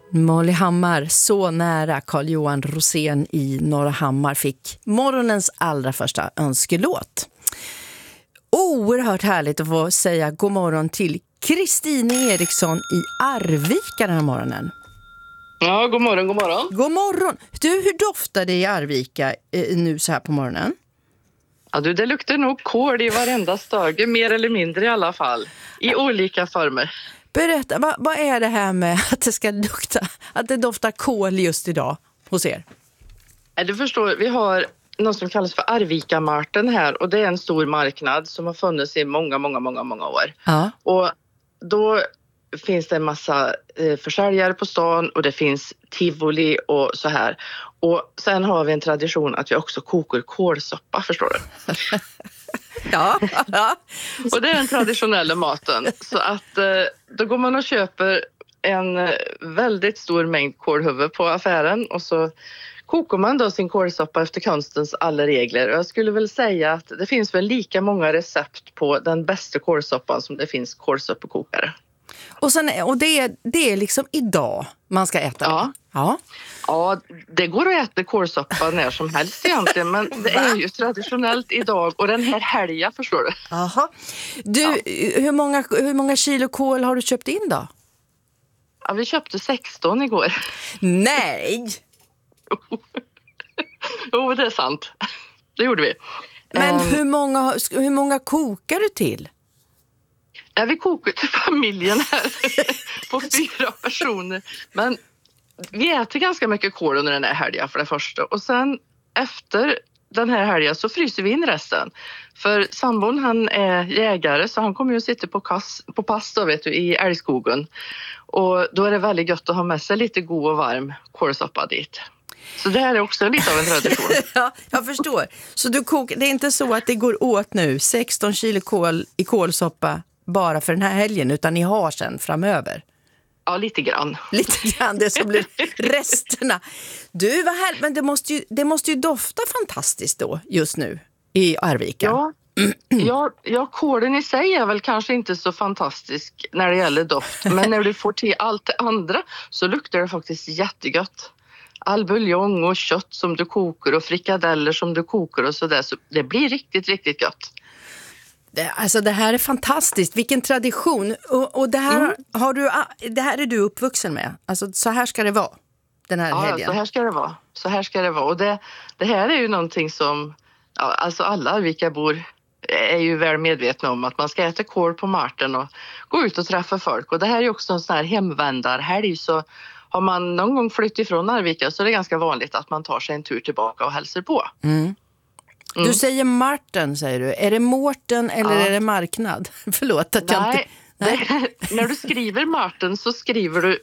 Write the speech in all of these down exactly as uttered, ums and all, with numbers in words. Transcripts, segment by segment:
Molly Hammar, så nära Carl-Johan Rosén i Norra Hammar fick morgonens allra första önskelåt. Oerhört härligt att få säga god morgon till Kristine Eriksson i Arvika den här morgonen. Ja, god morgon, god morgon. God morgon. Du, hur doftar det i Arvika eh, nu så här på morgonen? Ja, du, det luktar nog kål i varenda stöge, mer eller mindre i alla fall. I olika former. Berätta, vad, vad är det här med att det ska lukta, att det doftar kål just idag hos er? Du förstår, vi har något som kallas för Arvika-marten här, och det är en stor marknad som har funnits i många, många, många, många år. Ja. Och då finns det en massa eh, försäljare på stan och det finns tivoli och så här. Och sen har vi en tradition att vi också kokar kålsoppa, förstår du? Ja, ja. Och det är den traditionella maten. Så att eh, då går man och köper en väldigt stor mängd kålhuvud på affären och så kokar man då sin kålsoppa efter konstens alla regler. Och jag skulle väl säga att det finns väl lika många recept på den bästa kålsoppan som det finns kålsoppekokare. Och, sen, och det, är, det är liksom idag man ska äta. Ja. Ja. Ja, det går att äta kålsoppa när som helst egentligen, men det är ju traditionellt idag och den här helgen, förstår du. Aha. Du, ja. hur, många, hur många kilo kål har du köpt in då? Ja, vi köpte sexton igår. Nej! Jo, det är sant. Det gjorde vi. Men um, hur, många, hur många kokar du till? Ja, vi kokar till familjen här på fyra personer. Men vi äter ganska mycket kål under den här helgen för det första. Och sen efter den här helgen så fryser vi in resten. För sambon, han är jägare så han kommer ju att sitta på, kass, på pass då, vet du, i älgskogen. Och då är det väldigt gött att ha med sig lite god och varm kålsoppa dit. Så det här är också lite av en tradition. Ja, jag förstår. Så du kokar, det är inte så att det går åt nu sexton kilo kål i kålsoppa bara för den här helgen, utan ni har sen framöver? Ja, lite grann. Lite grann, det som blir resterna. Du, vad här, men det måste, ju, det måste ju dofta fantastiskt då, just nu, i Arvika. Ja, ja, ja, kålen i sig är väl kanske inte så fantastisk när det gäller doft. Men när du får till allt det andra så luktar det faktiskt jättegott. All buljong och kött som du kokar och frikadeller som du kokar och sådär. Så det blir riktigt, riktigt gott. Det, alltså det här är fantastiskt, vilken tradition. Och, och det, här, mm. har du, det här är du uppvuxen med. Alltså så här ska det vara den här ja, helgen. Ja, så här ska det vara. Så här ska det vara. Och det, det här är ju någonting som, ja, alltså alla Arvikabor är ju väl medvetna om, att man ska äta kål på marten och gå ut och träffa folk. Och det här är ju också en sån här hemvändarhelg, så har man någon gång flyttat ifrån Arvika så är det ganska vanligt att man tar sig en tur tillbaka och hälsar på. Mm. Mm. Du säger Marten, säger du. Är det Mårten eller ja. är det marknad? Förlåt att jag Nej, inte... Nej. Det, när du skriver Marten så skriver du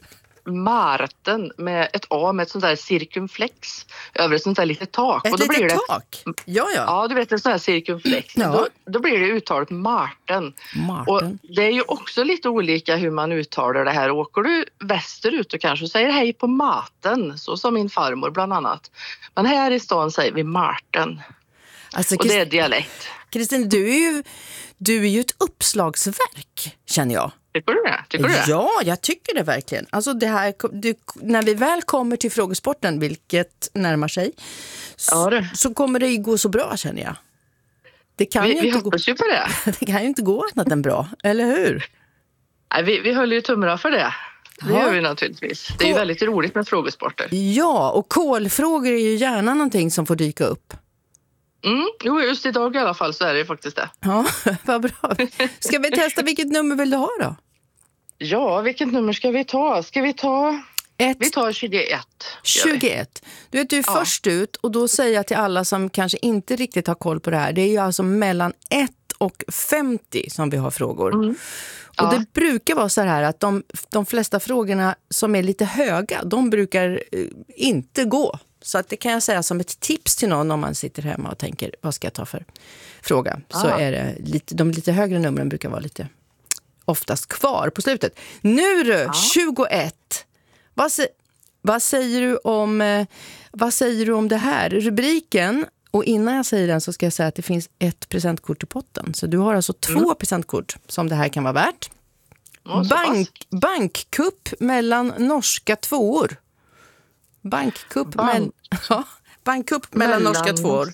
Marten med ett A med ett sånt där cirkumflex över ett sånt där litet tak. Ett och då litet blir det, tak? Ja, ja. Ja, du vet, en sån här cirkumflex. Ja. Då, då blir det uttalet Marten. Marten. Och det är ju också lite olika hur man uttalar det här. Åker du västerut och kanske säger hej på maten, så som min farmor bland annat. Men här i stan säger vi Marten. Alltså, och det är dialekt. Kristin, du är ju du är ju ett uppslagsverk, känner jag. Tycker du det? Tycker du det? Ja, jag tycker det verkligen. Alltså det här, du, när vi väl kommer till frågesporten, vilket närmar sig, ja, det. så kommer det ju gå så bra, känner jag. Det kan vi ju vi inte hoppas gå, ju på det. Det kan ju inte gå annat än bra, eller hur? Nej, vi, vi höll ju tummarna för det. Det ja. gör vi naturligtvis. Det är ju väldigt roligt med frågesporter. Ja, och kolfrågor är ju gärna någonting som får dyka upp. Mm, jo, just idag i alla fall så är det faktiskt det. Ja, vad bra. Ska vi testa, vilket nummer vill du ha då? Ja, vilket nummer ska vi ta? Ska vi ta... Ett. Vi tar tjugoett. tjugoett. Du vet, du är ja. först ut, och då säger jag till alla som kanske inte riktigt har koll på det här. Det är ju alltså mellan ett och femtio som vi har frågor. Mm. Ja. Och det brukar vara så här att de, de flesta frågorna som är lite höga, de brukar eh, inte gå. Så att det kan jag säga som ett tips till någon om man sitter hemma och tänker, vad ska jag ta för fråga? Ah. Så är det lite, de lite högre numren brukar vara lite oftast kvar på slutet. Nu du, ah. tjugoett. Vad, vad, säger du om, eh, vad säger du om det här? Rubriken, och innan jag säger den så ska jag säga att det finns ett presentkort i potten. Så du har alltså två mm. presentkort som det här kan vara värt. Ja, så Bank, pass. bankkupp mellan norska tvåor. Bankkupp, Bank. mell- ja, bankkupp mellan, Mellan norska tvåor.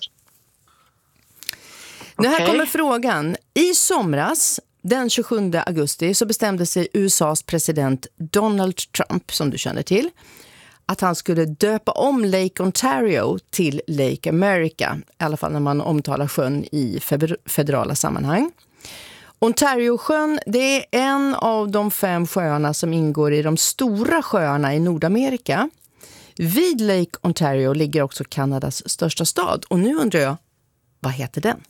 Nu här Okej. kommer frågan. I somras, den tjugosjunde augusti, så bestämde sig U S A:s president Donald Trump, som du känner till, att han skulle döpa om Lake Ontario till Lake America. I alla fall när man omtalar sjön i federala sammanhang. Ontariosjön, det är en av de fem sjöarna som ingår i de stora sjöarna i Nordamerika. Vid Lake Ontario ligger också Kanadas största stad. Och nu undrar jag, vad heter den?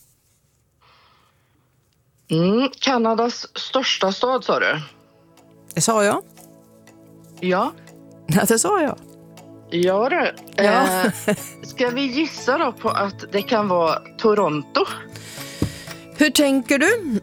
Mm, Kanadas största stad, sa du? Det sa jag. Ja. Ja, det sa jag. Ja, det. Ja. Eh, ska vi gissa då på att det kan vara Toronto? Hur tänker du?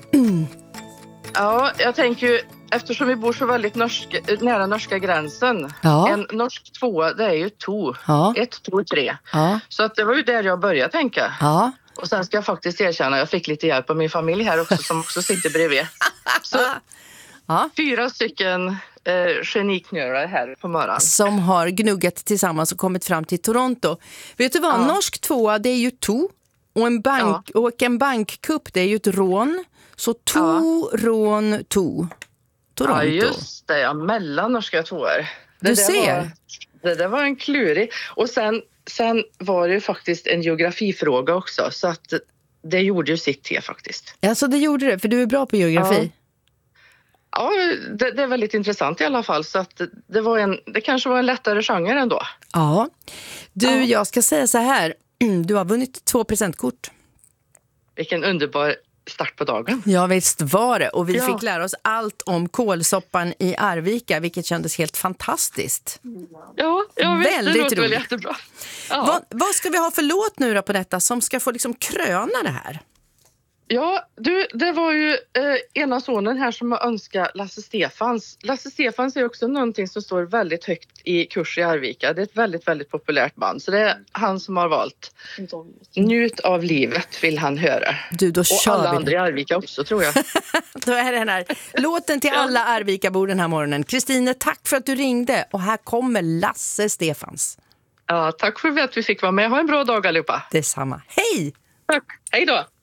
Ja, jag tänker ju, eftersom vi bor så väldigt norska, nära norska gränsen. Ja. En norsk tvåa, det är ju to. Ja. Ett, två, tre. Ja. Så att det var ju där jag började tänka. Ja. Och sen ska jag faktiskt erkänna, jag fick lite hjälp av min familj här också som också sitter bredvid. Så Ja. fyra stycken eh, geniknölar här på morgonen. Som har gnuggat tillsammans och kommit fram till Toronto. Vet du vad? Ja. Norsk tvåa, det är ju to. Och en, bank, och en bankkupp, det är ju ett rån. Så to, Ja. rån, to. Toronto. Ja, just det. Ja, mellan norska tvåor. Det Du där ser. Var, det där var en klurig. Och sen, sen var det ju faktiskt en geografifråga också. Så att det gjorde ju sitt till faktiskt. Ja, så det gjorde det, för du är bra på geografi. Ja, det, det är väldigt intressant i alla fall. Så att det, var en, det kanske var en lättare genre ändå. Ja. Du, Ja. jag ska säga så här. Du har vunnit två presentkort. Vilken underbar start på dagen. Ja, visst var det. Och vi Ja. fick lära oss allt om kålsoppan i Arvika, vilket kändes helt fantastiskt. Ja, jag vet. Väldigt det låter väl roligt. jättebra. Ja. Vad, vad ska vi ha för låt nu då på detta som ska få liksom kröna det här? Ja, du, det var ju eh, ena sonen här som har önskat Lasse Stefans. Lasse Stefans är också någonting som står väldigt högt i kurs i Arvika. Det är ett väldigt, väldigt populärt band. Så det är han som har valt. Njut av livet vill han höra. Du, då Och kör alla vi andra i Arvika också, tror jag. Då är det den här låten till alla Arvikabor den här morgonen. Kristine, tack för att du ringde. Och här kommer Lasse Stefans. Ja, tack för att vi fick vara med. Ha en bra dag allihopa. Detsamma. Hej! Tack. Hej då!